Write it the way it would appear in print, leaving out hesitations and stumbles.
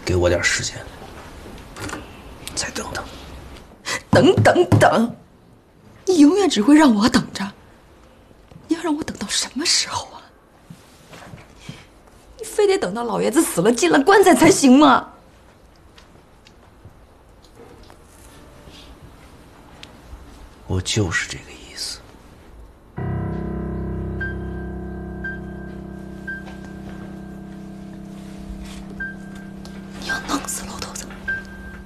给我点时间，再等等。 等，你永远只会让我等着。你要让我等到什么时候啊？你非得等到老爷子死了进了棺材才行吗？ 我就是这个意思。